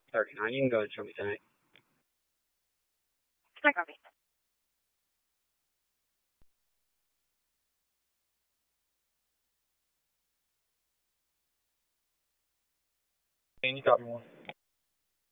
39인가 좀 있잖아요. I copy. Any copy one.